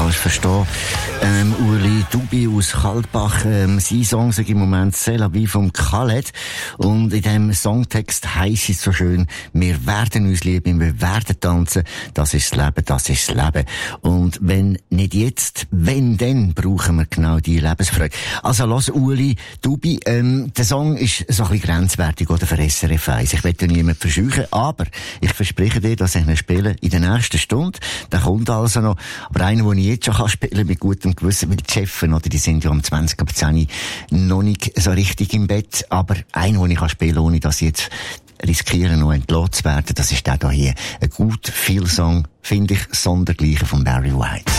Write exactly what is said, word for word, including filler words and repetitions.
falsch verstehen. Ähm, Ueli Dubi aus Kaltbach, ähm, sein Song sagt im Moment «C'est la vie» vom Khaled. Und in diesem Songtext heisst es so schön, wir werden uns lieben, wir werden tanzen, das ist das Leben, das ist das Leben. Und wenn nicht jetzt, wenn dann, brauchen wir genau diese Lebensfreude. Also lass Ueli Dubi, ähm, der Song ist so ein bisschen grenzwertig, oder, für S R F eins. Ich will ja niemanden verscheuchen, aber ich verspreche dir, dass ich ihn spiele in der nächsten Stunde. Der kommt also noch. Aber einer, den ich jetzt schon spielen kann, mit gutem Gewissen, weil die Chefen, oder, die sind ja um zwanzig ab zehn noch nicht so richtig im Bett. Aber einer, den ich spielen kann, ohne dass ich jetzt riskieren, noch entlohnt zu werden, das ist der hier. Ein gut viel Song, finde ich, sondergleichen von Barry White.